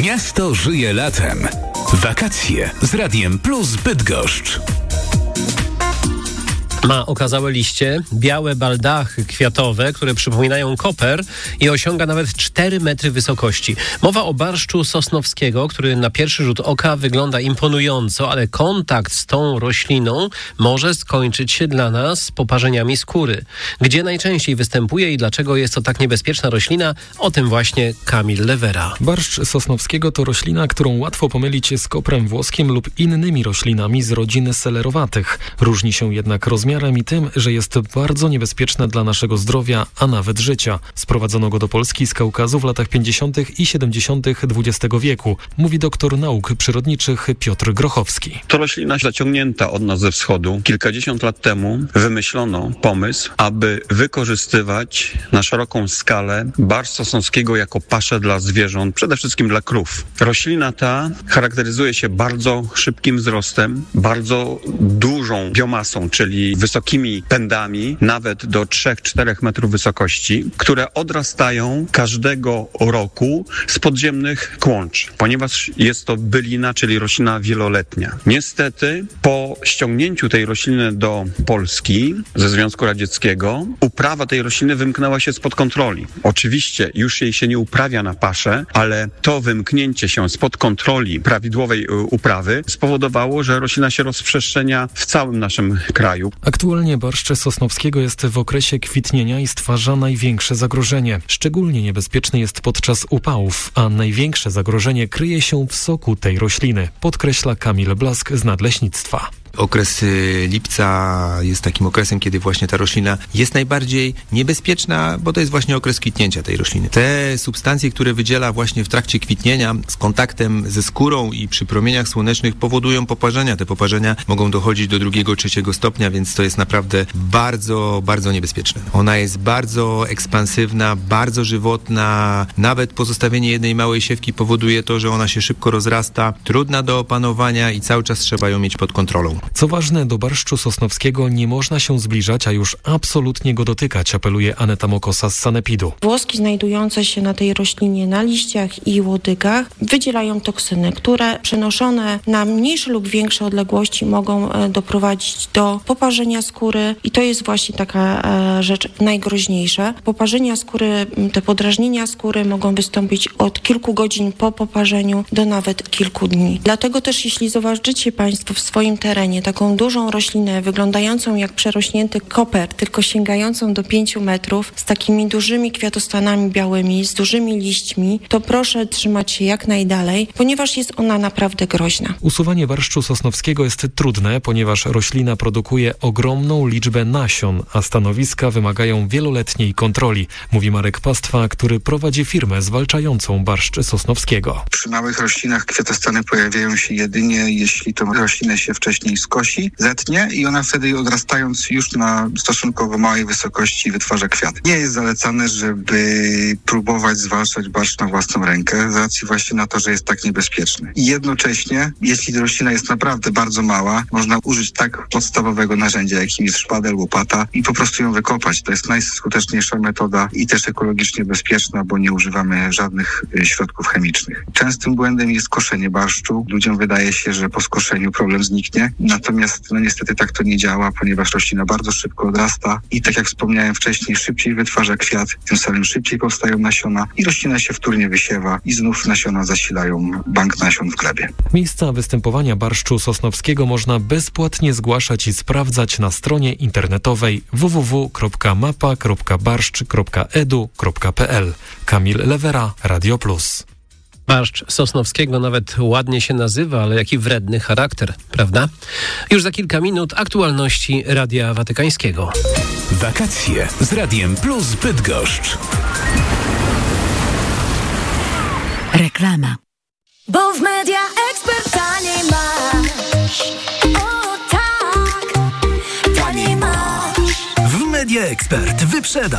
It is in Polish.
Miasto żyje latem. Wakacje z Radiem Plus Bydgoszcz. Ma okazałe liście, białe baldachy kwiatowe, które przypominają koper i osiąga nawet 4 metry wysokości. Mowa o barszczu sosnowskiego, który na pierwszy rzut oka wygląda imponująco, ale kontakt z tą rośliną może skończyć się dla nas poparzeniami skóry. Gdzie najczęściej występuje i dlaczego jest to tak niebezpieczna roślina? O tym właśnie Kamil Lewera. Barszcz sosnowskiego to roślina, którą łatwo pomylić z koprem włoskim lub innymi roślinami z rodziny selerowatych. Różni się jednak rozmiarem i tym, że jest bardzo niebezpieczna dla naszego zdrowia, a nawet życia. Sprowadzono go do Polski z Kaukazu w latach 50. i 70. XX wieku, mówi doktor nauk przyrodniczych Piotr Grochowski. To roślina zaciągnięta od nas ze wschodu. Kilkadziesiąt lat temu wymyślono pomysł, aby wykorzystywać na szeroką skalę barszcz sosnowskiego jako paszę dla zwierząt, przede wszystkim dla krów. Roślina ta charakteryzuje się bardzo szybkim wzrostem, bardzo dużą biomasą, czyli wysokimi pędami, nawet do 3-4 metrów wysokości, które odrastają każdego roku z podziemnych kłącz, ponieważ jest to bylina, czyli roślina wieloletnia. Niestety, po ściągnięciu tej rośliny do Polski ze Związku Radzieckiego, uprawa tej rośliny wymknęła się spod kontroli. Oczywiście już jej się nie uprawia na paszę, ale to wymknięcie się spod kontroli prawidłowej uprawy spowodowało, że roślina się rozprzestrzenia w całym naszym kraju. Aktualnie barszcz sosnowskiego jest w okresie kwitnienia i stwarza największe zagrożenie. Szczególnie niebezpieczny jest podczas upałów, a największe zagrożenie kryje się w soku tej rośliny, podkreśla Kamil Blask z Nadleśnictwa. Okres lipca jest takim okresem, kiedy właśnie ta roślina jest najbardziej niebezpieczna, bo to jest właśnie okres kwitnięcia tej rośliny. Te substancje, które wydziela właśnie w trakcie kwitnienia z kontaktem ze skórą i przy promieniach słonecznych powodują poparzenia. Te poparzenia mogą dochodzić do 2-3 stopnia, więc to jest naprawdę bardzo, bardzo niebezpieczne. Ona jest bardzo ekspansywna, bardzo żywotna. Nawet pozostawienie jednej małej siewki powoduje to, że ona się szybko rozrasta, trudna do opanowania i cały czas trzeba ją mieć pod kontrolą. Co ważne, do barszczu sosnowskiego nie można się zbliżać, a już absolutnie go dotykać, apeluje Aneta Mokosa z Sanepidu. Włoski znajdujące się na tej roślinie na liściach i łodygach wydzielają toksyny, które przenoszone na mniejsze lub większe odległości mogą doprowadzić do poparzenia skóry i to jest właśnie taka rzecz najgroźniejsza. Poparzenia skóry, te podrażnienia skóry mogą wystąpić od kilku godzin po poparzeniu do nawet kilku dni. Dlatego też jeśli zobaczycie Państwo w swoim terenie taką dużą roślinę wyglądającą jak przerośnięty koper, tylko sięgającą do 5 metrów, z takimi dużymi kwiatostanami białymi, z dużymi liśćmi, to proszę trzymać się jak najdalej, ponieważ jest ona naprawdę groźna. Usuwanie barszczu sosnowskiego jest trudne, ponieważ roślina produkuje ogromną liczbę nasion, a stanowiska wymagają wieloletniej kontroli, mówi Marek Pastwa, który prowadzi firmę zwalczającą barszcz sosnowskiego. Przy małych roślinach kwiatostany pojawiają się jedynie, jeśli tą roślinę się wcześniej skosi, zetnie i ona wtedy odrastając już na stosunkowo małej wysokości wytwarza kwiat. Nie jest zalecane, żeby próbować zwalczać barszcz na własną rękę z racji właśnie na to, że jest tak niebezpieczny. I jednocześnie, jeśli roślina jest naprawdę bardzo mała, można użyć tak podstawowego narzędzia, jakim jest szpadel, łopata i po prostu ją wykopać. To jest najskuteczniejsza metoda i też ekologicznie bezpieczna, bo nie używamy żadnych środków chemicznych. Częstym błędem jest koszenie barszczu. Ludziom wydaje się, że po skoszeniu problem zniknie. Natomiast niestety tak to nie działa, ponieważ roślina bardzo szybko odrasta i tak jak wspomniałem wcześniej, szybciej wytwarza kwiat, tym samym szybciej powstają nasiona i roślina się wtórnie wysiewa i znów nasiona zasilają bank nasion w glebie. Miejsca występowania barszczu sosnowskiego można bezpłatnie zgłaszać i sprawdzać na stronie internetowej www.mapa.barszcz.edu.pl. Kamil Lewera, Radio Plus. Barszcz sosnowskiego nawet ładnie się nazywa, ale jaki wredny charakter, prawda? Już za kilka minut aktualności Radia Watykańskiego. Wakacje z Radiem Plus Bydgoszcz. Reklama. Bo w Media Expert taniej masz. O tak, taniej masz. W Media Expert wyprzedaż.